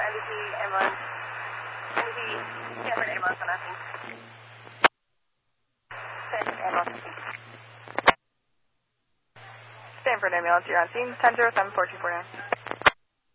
MVP ambulance. MVP Stanford ambulance on nothing. Stanford ambulance. Stanford ambulance, you're on scene. 10-07-4249.